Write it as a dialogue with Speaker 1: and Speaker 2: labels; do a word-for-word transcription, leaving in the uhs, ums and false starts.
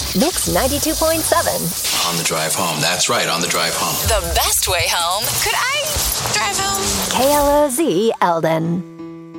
Speaker 1: Mix ninety-two point seven.
Speaker 2: On the drive home. That's right, on the drive home.
Speaker 3: The best way home. Could I drive home?
Speaker 1: K L O Z Eldon.